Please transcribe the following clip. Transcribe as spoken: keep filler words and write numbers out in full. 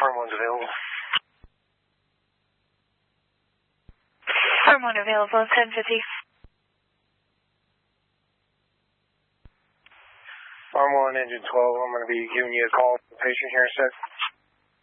Farm one's available. Farm one available, ten fifty. Farm one, engine twelve, I'm going to be giving you a call for the patient here in a sec.